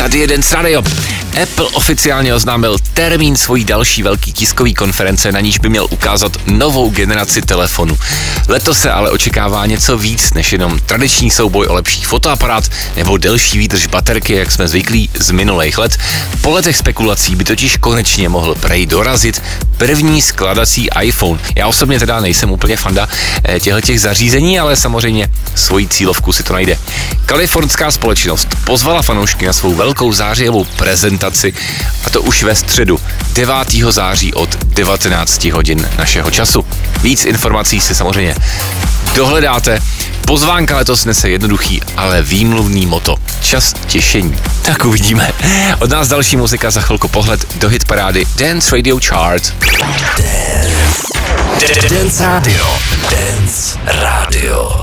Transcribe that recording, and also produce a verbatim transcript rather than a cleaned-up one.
tady je Dance Radio. Apple oficiálně oznámil termín svojí další velký tiskový konference, na níž by měl ukázat novou generaci telefonů. Letos se ale očekává něco víc než jenom tradiční souboj o lepší fotoaparát nebo delší výdrž baterky, jak jsme zvyklí z minulých let. Po letech spekulací by totiž konečně mohl prej dorazit první skladací iPhone. Já osobně teda nejsem úplně fanda těchto zařízení, ale samozřejmě svoji cílovku si to najde. Kalifornská společnost pozvala fanoušky na svou velkou zářijovou prezentaci, a to už ve středu devátého září od devatenáct hodin našeho času. Víc informací si samozřejmě dohledáte. Pozvánka letos nese jednoduchý, ale výmluvný moto. Čas těšení. Tak uvidíme. Od nás další muzika, za chvilku pohled do hitparády Dance Radio Chart. Dance. Dance Radio. Dance Radio.